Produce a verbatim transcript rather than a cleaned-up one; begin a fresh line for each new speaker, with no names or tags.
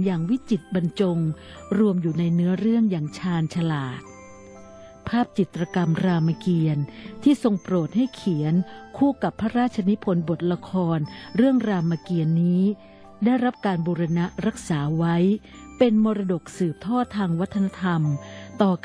อย่างวิจิตรบรรจงรวมอยู่ในเนื้อเรื่องอย่างชาญฉลาดภาพจิตรกรรมรามเกียรติ์ที่ทรงโปรดให้เขียนคู่กับพระราชนิพนธ์บทละครเรื่องรามเกียรติ์นี้ได้รับการบูรณะรักษาไว้เป็นมรดกสืบทอดทางวัฒนธรรมต่อ